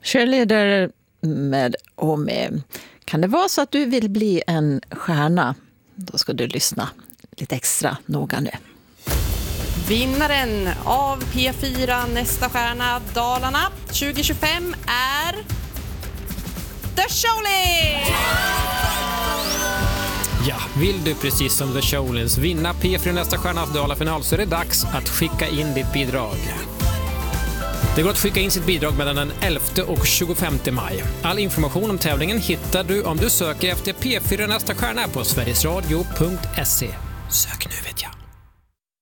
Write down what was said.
Cheerleader med och med. Kan det vara så att du vill bli en stjärna? Då ska du lyssna lite extra noga nu. Vinnaren av P4 Nästa stjärna Dalarna 2025 är The Showlins! Ja, vill du precis som The Showlins vinna P4 Nästa stjärnas Dalafinal så är det dags att skicka in ditt bidrag. Det går att skicka in sitt bidrag mellan den 11 och 25 maj. All information om tävlingen hittar du om du söker efter P4 Nästa stjärna på sverigesradio.se. Sök nu vet jag.